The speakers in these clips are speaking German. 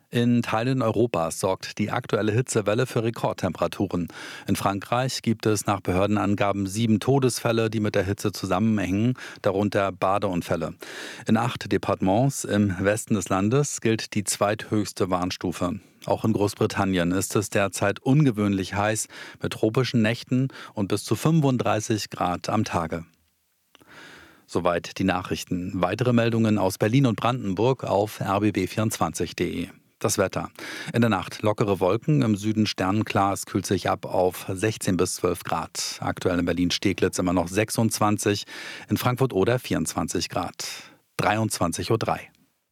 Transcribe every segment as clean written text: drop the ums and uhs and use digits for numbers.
In Teilen Europas sorgt die aktuelle Hitzewelle für Rekordtemperaturen. In Frankreich gibt es nach Behördenangaben 7 Todesfälle, die mit der Hitze zusammenhängen, darunter Badeunfälle. In 8 Departements im Westen des Landes gilt die zweithöchste Warnstufe. Auch in Großbritannien ist es derzeit ungewöhnlich heiß mit tropischen Nächten und bis zu 35 Grad am Tage. Soweit die Nachrichten. Weitere Meldungen aus Berlin und Brandenburg auf rbb24.de. Das Wetter. In der Nacht lockere Wolken, im Süden sternenklar, es kühlt sich ab auf 16 bis 12 Grad. Aktuell in Berlin-Steglitz immer noch 26, in Frankfurt-Oder 24 Grad. 23:03 Uhr.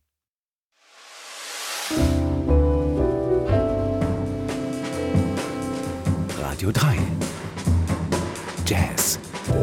Radio 3 Jazz.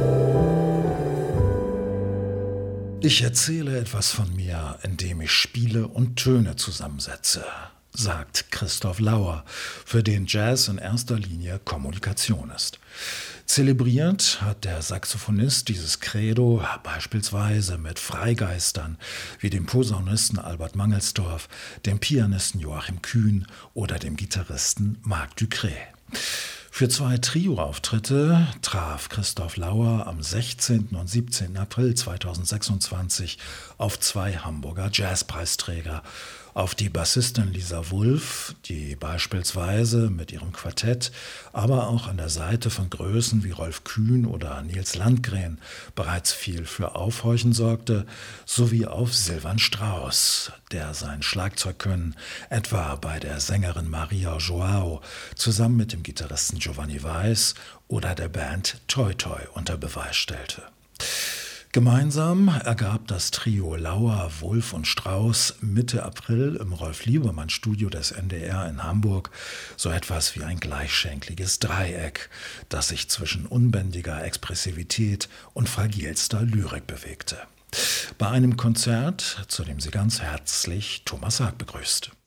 Ich erzähle etwas von mir, indem ich Spiele und Töne zusammensetze, sagt Christoph Lauer, für den Jazz in erster Linie Kommunikation ist. Zelebriert hat der Saxophonist dieses Credo beispielsweise mit Freigeistern wie dem Posaunisten Albert Mangelsdorff, dem Pianisten Joachim Kühn oder dem Gitarristen Marc Ducret. Für 2 Trio-Auftritte traf Christoph Lauer am 16. und 17. April 2026 auf 2 Hamburger Jazzpreisträger, auf die Bassistin Lisa Wulff, die beispielsweise mit ihrem Quartett, aber auch an der Seite von Größen wie Rolf Kühn oder Nils Landgren bereits viel für Aufhorchen sorgte, sowie auf Silvan Strauss, der sein Schlagzeugkönnen etwa bei der Sängerin Maria Joao zusammen mit dem Gitarristen Giovanni Weiß oder der Band Toi Toi unter Beweis stellte. Gemeinsam ergab das Trio Lauer, Wulff und Strauss Mitte April im Rolf-Liebermann-Studio des NDR in Hamburg so etwas wie ein gleichschenkliges Dreieck, das sich zwischen unbändiger Expressivität und fragilster Lyrik bewegte. Bei einem Konzert, zu dem sie ganz herzlich Thomas Haag begrüßte.